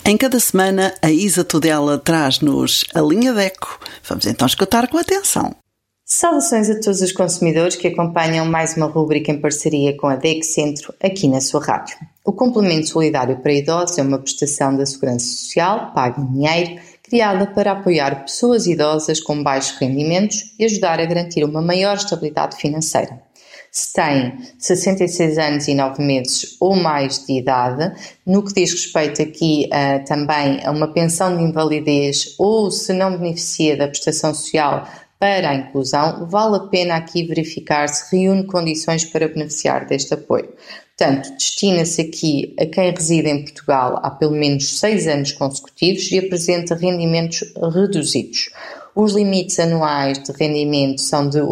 Em cada semana, a Isa Tudela traz-nos a linha DECO. Vamos então escutar com atenção. Saudações a todos os consumidores que acompanham mais uma rúbrica em parceria com a DECO Centro aqui na sua rádio. O Complemento Solidário para Idosos é uma prestação da Segurança Social, paga em dinheiro, criada para apoiar pessoas idosas com baixos rendimentos e ajudar a garantir uma maior estabilidade financeira. Se tem 66 anos e 9 meses ou mais de idade, no que diz respeito aqui também a uma pensão de invalidez ou se não beneficia da prestação social para a inclusão, vale a pena aqui verificar se reúne condições para beneficiar deste apoio. Portanto, destina-se aqui a quem reside em Portugal há pelo menos 6 anos consecutivos e apresenta rendimentos reduzidos. Os limites anuais de rendimento são de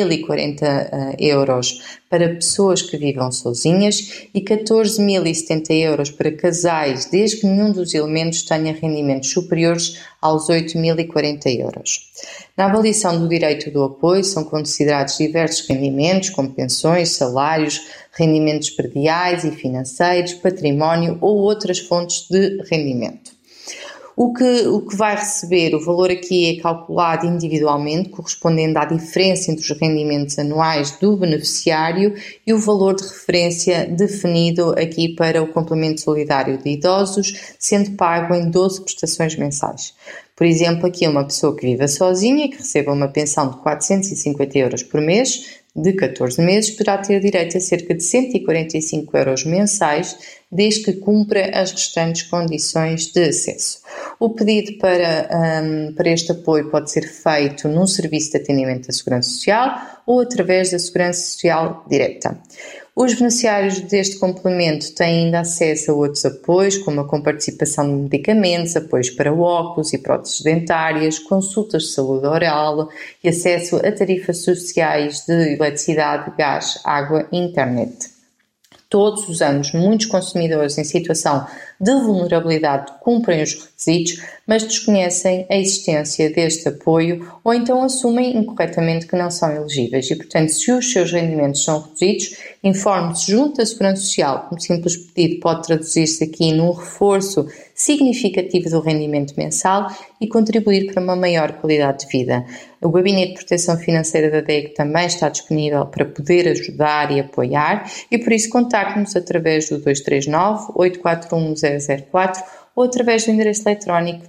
8.040 euros para pessoas que vivam sozinhas e 14.070 euros para casais, desde que nenhum dos elementos tenha rendimentos superiores aos 8.040 euros. Na avaliação do direito do apoio são considerados diversos rendimentos, como pensões, salários, rendimentos prediais e financeiros, património ou outras fontes de rendimento. O que vai receber, o valor aqui é calculado individualmente, correspondendo à diferença entre os rendimentos anuais do beneficiário e o valor de referência definido aqui para o complemento solidário de idosos, sendo pago em 12 prestações mensais. Por exemplo, aqui uma pessoa que viva sozinha e que receba uma pensão de 450 euros por mês, de 14 meses, poderá ter direito a cerca de 145 euros mensais, desde que cumpra as restantes condições de acesso. O pedido para este apoio pode ser feito num serviço de atendimento da Segurança Social ou através da Segurança Social direta. Os beneficiários deste complemento têm ainda acesso a outros apoios, como a comparticipação de medicamentos, apoios para óculos e próteses dentárias, consultas de saúde oral e acesso a tarifas sociais de eletricidade, gás, água e internet. Todos os anos, muitos consumidores em situação de vulnerabilidade cumprem os requisitos, mas desconhecem a existência deste apoio ou então assumem incorretamente que não são elegíveis e, portanto, se os seus rendimentos são reduzidos, informe-se junto à Segurança Social. Um simples pedido pode traduzir-se aqui num reforço significativo do rendimento mensal e contribuir para uma maior qualidade de vida. O Gabinete de Proteção Financeira da DECO também está disponível para poder ajudar e apoiar e por isso contacte-nos através do 239 841 004 ou através do endereço eletrónico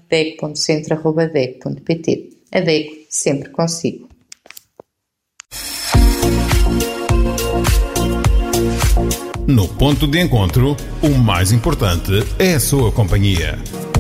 deco.centro@deco.pt. A DECO sempre consigo. No ponto de encontro, o mais importante é a sua companhia.